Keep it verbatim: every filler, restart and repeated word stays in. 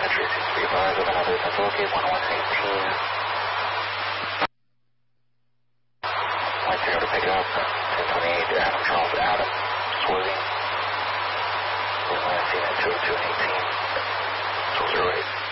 Entry seems to be advised of another facility, one one eighteen. Light zero to pick up, ten twenty-eight, Adam Charles Adam, swerving. We're last seen at two oh two and eighteen, so zero eight.